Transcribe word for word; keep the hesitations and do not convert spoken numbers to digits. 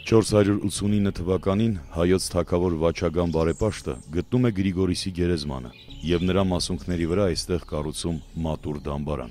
չորս հարյուր ութսունինը թվականին հայոց թագավոր Վաչագան բարեպաշտը գտնում է Գրիգորիսի գերեզմանը եւ նրա մասունքների վրա այստեղ կառուցում մատուռ դամբարան։